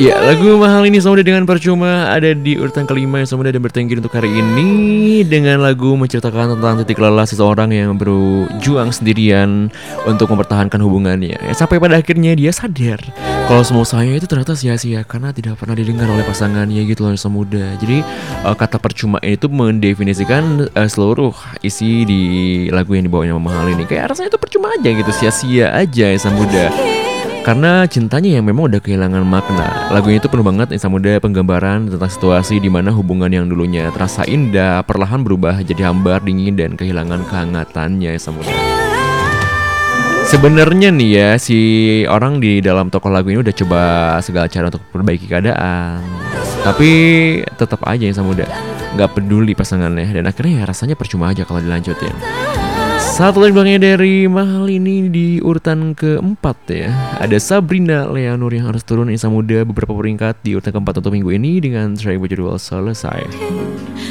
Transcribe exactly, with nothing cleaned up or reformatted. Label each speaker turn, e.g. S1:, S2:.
S1: Ya, lagu mahal ini sama dengan percuma ada di urutan kelima yang sama dan bertengkir untuk hari ini dengan lagu menceritakan tentang titik lelah seseorang yang berjuang sendirian untuk mempertahankan hubungannya. Ya, sampai pada akhirnya dia sadar kalau semua usahanya itu ternyata sia-sia karena tidak pernah didengar oleh pasangannya gitu loh semudah. Jadi uh, kata percuma itu mendefinisikan uh, seluruh isi di lagu yang dibawanya mahal ini. Kayak rasanya itu percuma aja gitu, sia-sia aja ya semudah. Karena cintanya yang memang udah kehilangan makna. Lagu ini tuh penuh banget Insan Muda penggambaran tentang situasi di mana hubungan yang dulunya terasa indah perlahan berubah jadi hambar, dingin dan kehilangan kehangatannya Insan Muda. Sebenarnya nih ya, si orang di dalam tokoh lagu ini udah coba segala cara untuk perbaiki keadaan, tapi tetap aja Insan Muda nggak peduli pasangannya dan akhirnya ya rasanya percuma aja kalau dilanjutin. Satu lagi belakangnya dari mahal ini di urutan keempat ya. Ada Sabrina Leonur yang harus turun Insan Muda beberapa peringkat di urutan keempat untuk minggu ini dengan track berjudul Selesai.